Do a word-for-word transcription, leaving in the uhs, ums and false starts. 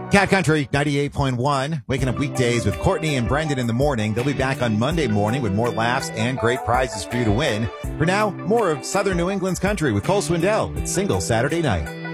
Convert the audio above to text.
Cat Country ninety-eight point one, waking up weekdays with Courtney and Brendan in the morning. They'll be back on Monday morning with more laughs and great prizes for you to win. For now, more of Southern New England's country with Cole Swindell. It's Single Saturday Night.